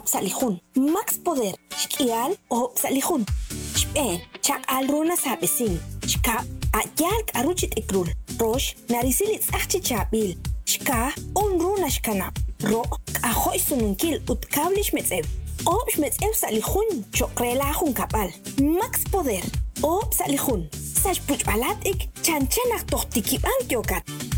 salihun. Max poder. Shkial o salihun. Shpen. Chak alruna sabesin. Shka. Ayalk aruchit ikrul. Rosh. Narisilit sachi chabil. Shka. Runa shkana. Ro. Ahoy sununkil utkablish metzev. Obsh metzev salihun. Chokrelahun kapal. Max poder. Ob salihun. Sash puchbalat ik chanchanak tohtikib antiokat.